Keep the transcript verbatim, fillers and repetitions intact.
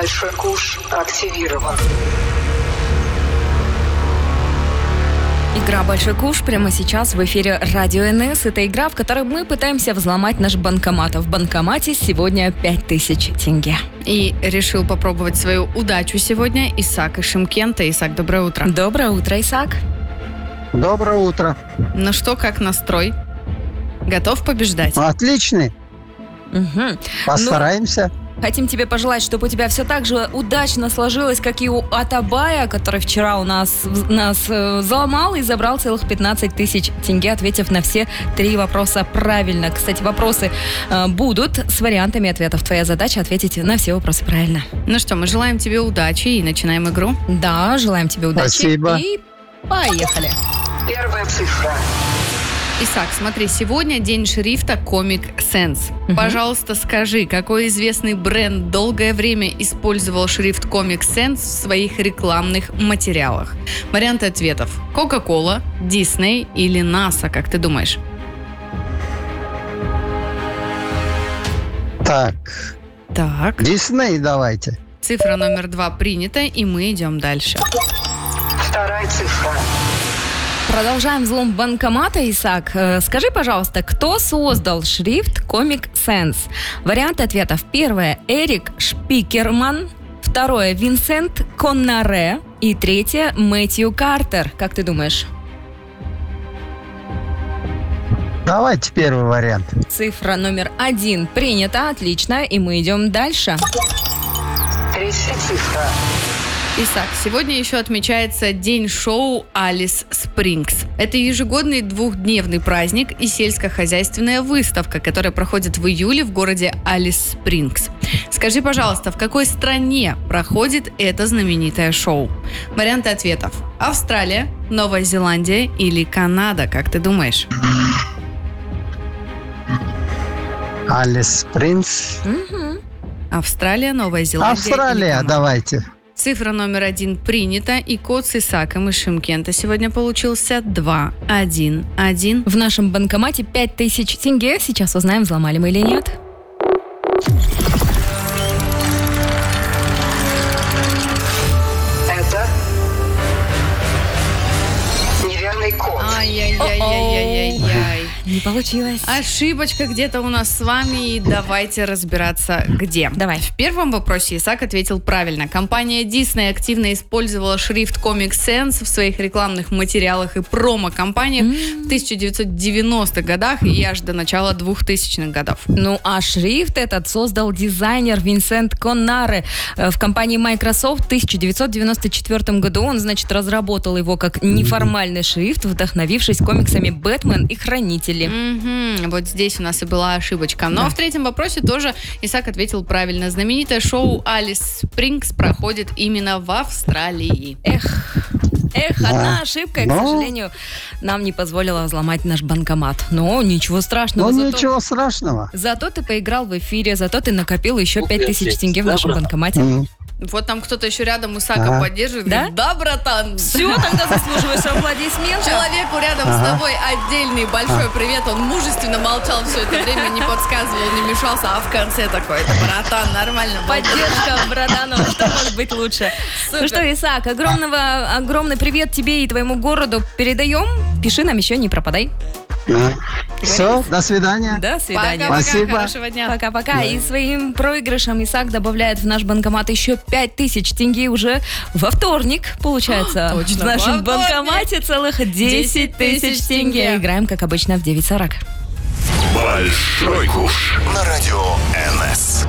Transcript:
Большой куш активирован. Игра «Большой куш» прямо сейчас в эфире Радио эн эс. Это игра, в которой мы пытаемся взломать наш банкомат. В банкомате сегодня пять тысяч тенге. И решил попробовать свою удачу сегодня Исаак из Шымкента. Исаак, доброе утро. Доброе утро, Исаак. Доброе утро. Ну что, как настрой? Готов побеждать? Отличный. Угу. Постараемся. Ну, хотим тебе пожелать, чтобы у тебя все так же удачно сложилось, как и у Атабая, который вчера у нас, нас э, взломал и забрал целых пятнадцать тысяч тенге, ответив на все три вопроса правильно. Кстати, вопросы э, будут с вариантами ответов. Твоя задача ответить на все вопросы правильно. Ну что, мы желаем тебе удачи и начинаем игру. Да, желаем тебе удачи. Спасибо. И поехали. Первая цифра. Исаак, смотри, сегодня день шрифта Comic Sans. Угу. Пожалуйста, скажи, какой известный бренд долгое время использовал шрифт Comic Sans в своих рекламных материалах? Варианты ответов: Coca-Cola, Disney или NASA, как ты думаешь? Так, Так. Дисней давайте. Цифра номер два принята, и мы идем дальше. Вторая цифра. Продолжаем взлом банкомата, Исаак. Э, Скажи, пожалуйста, кто создал шрифт Comic Sans? Варианты ответов. Первое – Эрик Шпикерман. Второе – Винсент Коннаре. И третье – Мэтью Картер. Как ты думаешь? Давайте первый вариант. Цифра номер один принята. Отлично. И мы идем дальше. Третья цифра. Исаак, сегодня еще отмечается День шоу Алис Спрингс. Это ежегодный двухдневный праздник и сельскохозяйственная выставка, которая проходит в июле в городе Алис Спрингс. Скажи, пожалуйста, в какой стране проходит это знаменитое шоу? Варианты ответов: Австралия, Новая Зеландия или Канада, как ты думаешь? Алис Принц. Угу. Австралия, Новая Зеландия или Австралия, Канада? давайте. Цифра номер один принята, и код с Исааком из Шымкента сегодня получился два один один. В нашем банкомате пять тысяч тенге. Сейчас узнаем, взломали мы или нет. Это неверный код. Ай-яй-яй-яй-яй-яй. Не получилось. Ошибочка где-то у нас с вами, и давайте разбираться, где. Давай. В первом вопросе Исаак ответил правильно. Компания Disney активно использовала шрифт Comic Sans в своих рекламных материалах и промо-компаниях mm. в тысяча девятьсот девяностых годах и аж до начала двухтысячных годов. Ну, а шрифт этот создал дизайнер Винсент Коннаре в компании Microsoft в тысяча девятьсот девяносто четвёртом году. Он, значит, разработал его как неформальный шрифт, вдохновившись комиксами «Бэтмен» и «Хранители». Mm-hmm. Вот здесь у нас и была ошибочка. Но Да. в третьем вопросе тоже Исаак ответил правильно. Знаменитое шоу Алис Спрингс проходит именно в Австралии. Эх, эх, Да. одна ошибка, и, к Ну. сожалению, нам не позволила взломать наш банкомат. Но ничего страшного. Ну, зато... ничего страшного. Зато ты поиграл в эфире, зато ты накопил еще пять тысяч тенге в нашем банкомате. М. Вот там кто-то еще рядом Исаака Ага. поддерживает. Да? Говорит: да, братан. Все, тогда заслуживаешь аплодисментов. Человеку рядом с Ага. тобой отдельный большой привет. Он мужественно молчал все это время, не подсказывал, не мешался, а в конце такой: братан, нормально. Поддержка братану, что может быть лучше? Супер. Ну что, Исаак, огромного, огромный привет тебе и твоему городу передаем. Пиши нам еще, не пропадай. Все, до свидания. До свидания. Пока-пока, Спасибо. хорошего дня. Пока-пока. И своим проигрышем Исаак добавляет в наш банкомат еще пять тысяч тенге уже во вторник, получается. Точно, В нашем во вторник. банкомате целых десять тысяч тенге. Играем, как обычно, в девять сорок. Большой куш на радио эн эс.